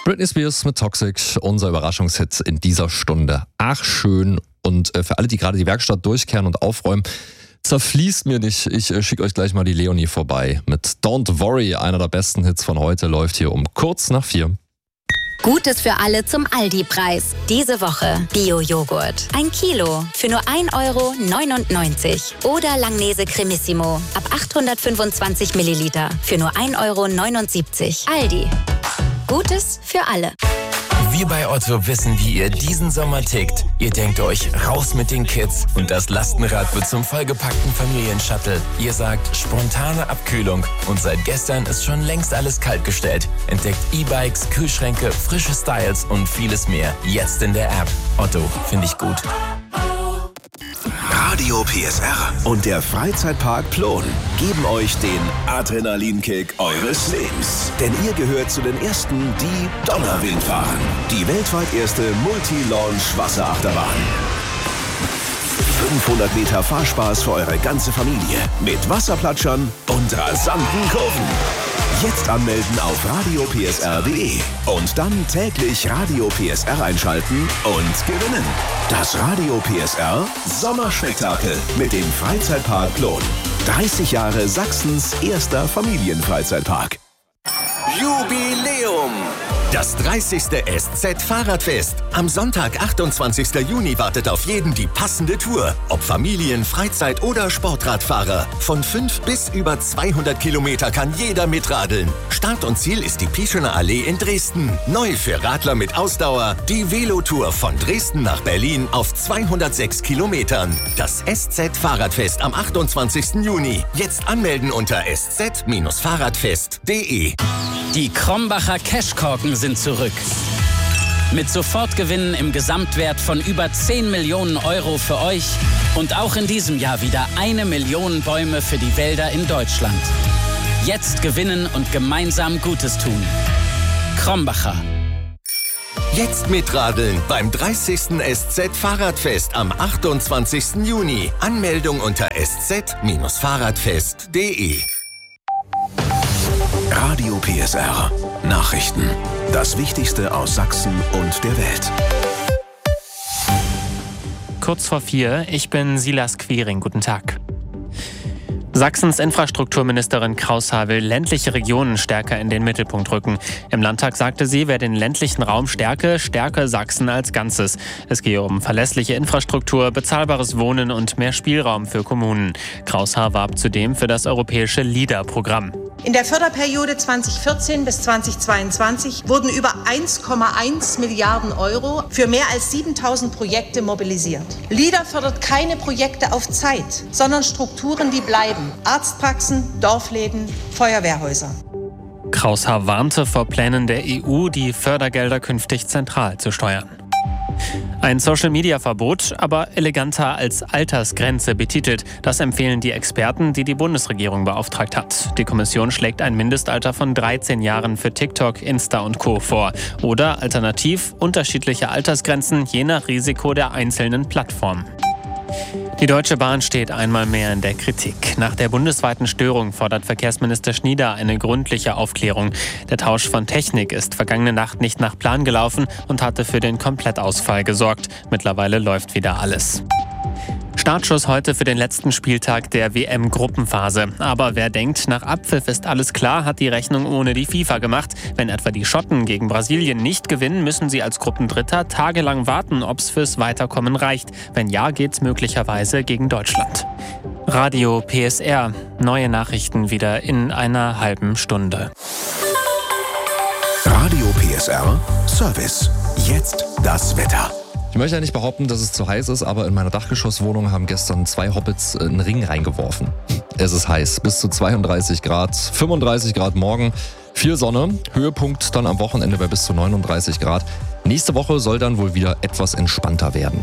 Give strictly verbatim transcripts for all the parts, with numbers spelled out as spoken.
Britney Spears mit Toxic, unser Überraschungshit in dieser Stunde. Ach schön. Und äh, für alle, die gerade die Werkstatt durchkehren und aufräumen, zerfließt mir nicht. Ich äh, schicke euch gleich mal die Leonie vorbei. Mit Don't Worry, einer der besten Hits von heute, läuft hier um kurz nach vier. Gutes für alle zum Aldi-Preis. Diese Woche Bio-Joghurt. Ein Kilo für nur ein Euro neunundneunzig. Oder Langnese Cremissimo ab achthundertfünfundzwanzig Milliliter für nur ein Euro neunundsiebzig. Aldi. Gutes für alle. Wir bei Otto wissen, wie ihr diesen Sommer tickt. Ihr denkt euch, raus mit den Kids und das Lastenrad wird zum vollgepackten Familienshuttle. Ihr sagt, spontane Abkühlung und seit gestern ist schon längst alles kaltgestellt. Entdeckt E-Bikes, Kühlschränke, frische Styles und vieles mehr. Jetzt in der App. Otto, finde ich gut. Radio P S R und der Freizeitpark Plon geben euch den Adrenalinkick eures Lebens. Denn ihr gehört zu den Ersten, die Donnerwind fahren. Die weltweit erste Multi-Launch-Wasserachterbahn. fünfhundert Meter Fahrspaß für eure ganze Familie. Mit Wasserplatschern und rasanten Kurven. Jetzt anmelden auf radio p s r punkt d e und dann täglich Radio P S R einschalten und gewinnen. Das Radio P S R Sommerspektakel mit dem Freizeitpark Plon. dreißig Jahre Sachsens erster Familienfreizeitpark. Jubiläum! Das dreißigste S Z-Fahrradfest. Am Sonntag, achtundzwanzigsten Juni, wartet auf jeden die passende Tour. Ob Familien-, Freizeit- oder Sportradfahrer. Von fünf bis über zweihundert Kilometer kann jeder mitradeln. Start und Ziel ist die Pischener Allee in Dresden. Neu für Radler mit Ausdauer, die Velotour von Dresden nach Berlin auf zweihundertsechs Kilometern. Das S Z-Fahrradfest am achtundzwanzigsten Juni. Jetzt anmelden unter s z fahrradfest punkt d e. Die Krombacher Cashkorken sind zurück. Mit Sofortgewinnen im Gesamtwert von über zehn Millionen Euro für euch und auch in diesem Jahr wieder eine Million Bäume für die Wälder in Deutschland. Jetzt gewinnen und gemeinsam Gutes tun. Krombacher. Jetzt mitradeln beim dreißigsten S Z-Fahrradfest am achtundzwanzigsten Juni. Anmeldung unter s z fahrradfest punkt d e. Radio P S R. Nachrichten. Das Wichtigste aus Sachsen und der Welt. Kurz vor vier, ich bin Silas Quiring. Guten Tag. Sachsens Infrastrukturministerin Kraushaar will ländliche Regionen stärker in den Mittelpunkt rücken. Im Landtag sagte sie, wer den ländlichen Raum stärke, stärke Sachsen als Ganzes. Es gehe um verlässliche Infrastruktur, bezahlbares Wohnen und mehr Spielraum für Kommunen. Kraushaar warb zudem für das europäische LEADER-Programm. In der Förderperiode zweitausendvierzehn bis zweitausendzweiundzwanzig wurden über eins Komma eins Milliarden Euro für mehr als siebentausend Projekte mobilisiert. LEADER fördert keine Projekte auf Zeit, sondern Strukturen, die bleiben. Arztpraxen, Dorfläden, Feuerwehrhäuser. Kraushaar warnte vor Plänen der E U, die Fördergelder künftig zentral zu steuern. Ein Social-Media-Verbot, aber eleganter als Altersgrenze betitelt. Das empfehlen die Experten, die die Bundesregierung beauftragt hat. Die Kommission schlägt ein Mindestalter von dreizehn Jahren für TikTok, Insta und Co. vor. Oder alternativ unterschiedliche Altersgrenzen je nach Risiko der einzelnen Plattformen. Die Deutsche Bahn steht einmal mehr in der Kritik. Nach der bundesweiten Störung fordert Verkehrsminister Schnieder eine gründliche Aufklärung. Der Tausch von Technik ist vergangene Nacht nicht nach Plan gelaufen und hatte für den Komplettausfall gesorgt. Mittlerweile läuft wieder alles. Startschuss heute für den letzten Spieltag der W M-Gruppenphase. Aber wer denkt, nach Abpfiff ist alles klar, hat die Rechnung ohne die FIFA gemacht. Wenn etwa die Schotten gegen Brasilien nicht gewinnen, müssen sie als Gruppendritter tagelang warten, ob es fürs Weiterkommen reicht. Wenn ja, geht's möglicherweise gegen Deutschland. Radio P S R. Neue Nachrichten wieder in einer halben Stunde. Radio P S R Service. Jetzt das Wetter. Ich möchte ja nicht behaupten, dass es zu heiß ist, aber in meiner Dachgeschosswohnung haben gestern zwei Hobbits einen Ring reingeworfen. Es ist heiß, bis zu zweiunddreißig Grad, fünfunddreißig Grad morgen, viel Sonne, Höhepunkt dann am Wochenende bei bis zu neununddreißig Grad. Nächste Woche soll dann wohl wieder etwas entspannter werden.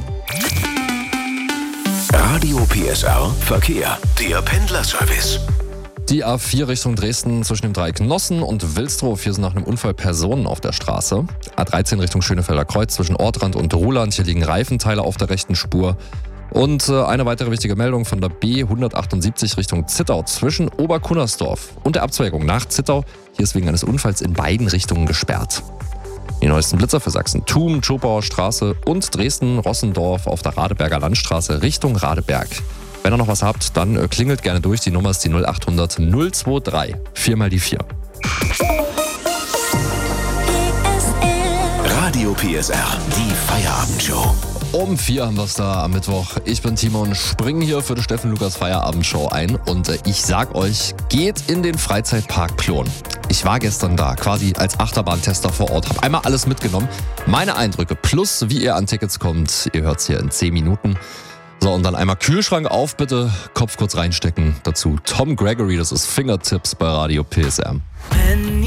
Radio P S R Verkehr, der Pendlerservice. Die A vier Richtung Dresden zwischen dem Dreieck Nossen und Wilsdruf. Hier sind nach einem Unfall Personen auf der Straße. A dreizehn Richtung Schönefelder Kreuz zwischen Ortrand und Ruhland. Hier liegen Reifenteile auf der rechten Spur. Und eine weitere wichtige Meldung von der B hundertachtundsiebzig Richtung Zittau zwischen Oberkunnersdorf und der Abzweigung nach Zittau. Hier ist wegen eines Unfalls in beiden Richtungen gesperrt. Die neuesten Blitzer für Sachsen: Thun, Schopauer Straße und Dresden-Rossendorf auf der Radeberger Landstraße Richtung Radeberg. Wenn ihr noch was habt, dann äh, klingelt gerne durch. Die Nummer ist die null acht hundert null zwei drei. Viermal die vier. Radio P S R, die Feierabendshow. Um vier haben wir es da am Mittwoch. Ich bin Timon, spring hier für die Steffen Lukas Feierabendshow ein und äh, ich sag euch, geht in den Freizeitpark Plon. Ich war gestern da, quasi als Achterbahntester vor Ort, habe einmal alles mitgenommen. Meine Eindrücke plus wie ihr an Tickets kommt, ihr hört's hier in zehn Minuten. So, und dann einmal Kühlschrank auf, bitte, Kopf kurz reinstecken. Dazu Tom Gregory, das ist Fingertips bei Radio P S R.